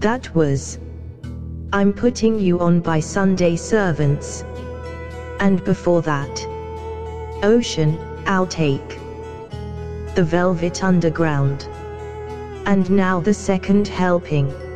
That was I'm Putting You On by Sunday Servants. And before that, Ocean, Outtake, The Velvet Underground. And now the second helping.